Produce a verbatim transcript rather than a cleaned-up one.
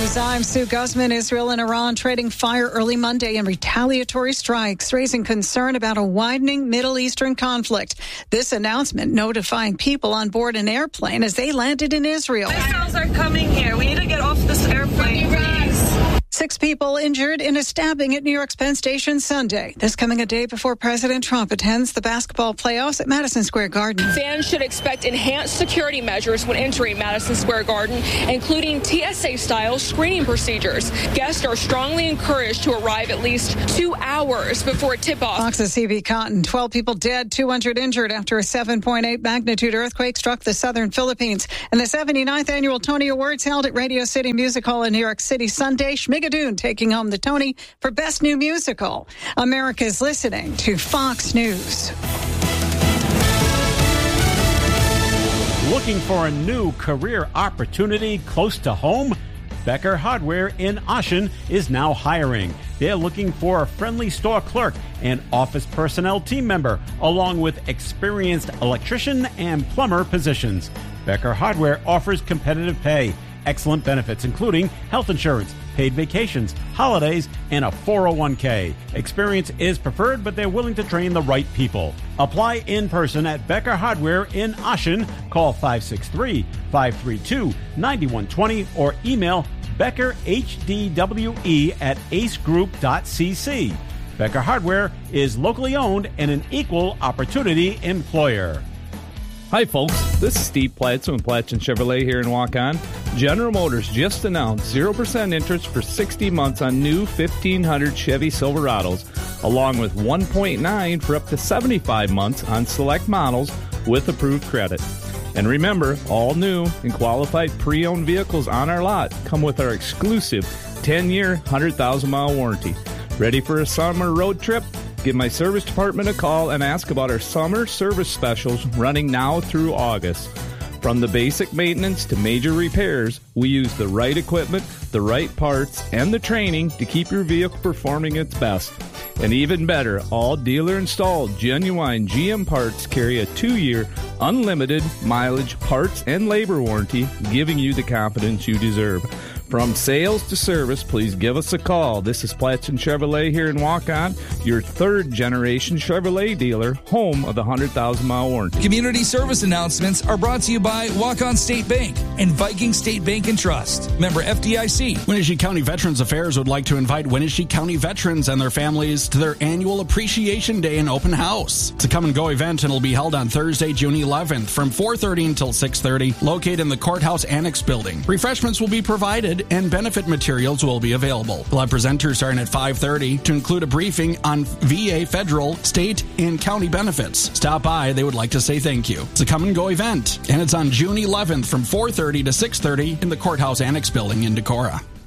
news. I'm Sue Guzman. Israel and Iran trading fire early Monday in retaliatory strikes, raising concern about a widening Middle Eastern conflict. This announcement notifying people on board an airplane as they landed in Israel. Missiles are coming here. We need to get off this airplane, please. Six people injured in a stabbing at New York's Penn Station Sunday. This coming a day before President Trump attends the basketball playoffs at Madison Square Garden. Fans should expect enhanced security measures when entering Madison Square Garden, including T S A-style screening procedures. Guests are strongly encouraged to arrive at least two hours before tip-off. Fox's C B Cotton. twelve people dead, two hundred injured after a seven point eight magnitude earthquake struck the southern Philippines. And the seventy-ninth annual Tony Awards held at Radio City Music Hall in New York City Sunday. Schmigadoon taking home the Tony for Best New Musical. America's listening to Fox News. Looking for a new career opportunity close to home? Becker Hardware in Ashen is now hiring. They're looking for a friendly store clerk and office personnel team member, along with experienced electrician and plumber positions. Becker Hardware offers competitive pay, excellent benefits, including health insurance, paid vacations, holidays, and a four oh one k. Experience is preferred, but they're willing to train the right people. Apply in person at Becker Hardware in Ashen. Call five six three, five three two, nine one two zero or email Becker H D W E at ace group dot c c. Becker Hardware is locally owned and an equal opportunity employer. Hi, folks. This is Steve Platson with Platson Chevrolet here in Waukon. General Motors just announced zero percent interest for sixty months on new fifteen hundred Chevy Silverados, along with one point nine for up to seventy-five months on select models with approved credit. And remember, all new and qualified pre-owned vehicles on our lot come with our exclusive ten-year, one hundred thousand mile warranty. Ready for a summer road trip? Give my service department a call and ask about our summer service specials running now through August. From the basic maintenance to major repairs, we use the right equipment, the right parts, and the training to keep your vehicle performing its best. And even better, all dealer-installed genuine G M parts carry a two-year, unlimited mileage, parts, and labor warranty, giving you the confidence you deserve. From sales to service, please give us a call. This is Platson Chevrolet here in Waukon, your third-generation Chevrolet dealer, home of the one hundred thousand mile warranty. Community service announcements are brought to you by Waukon State Bank and Viking State Bank and Trust. Member F D I C. Wenatchee County Veterans Affairs would like to invite Wenatchee County veterans and their families to their annual Appreciation Day and Open House. It's a come-and-go event, and it'll be held on Thursday, June eleventh from four thirty until six thirty, located in the Courthouse Annex Building. Refreshments will be provided, and benefit materials will be available. We'll have presenters starting at five thirty to include a briefing on V A, federal, state, and county benefits. Stop by. They would like to say thank you. It's a come-and-go event, and it's on June eleventh from four thirty to six thirty in the Courthouse Annex Building in Decorah.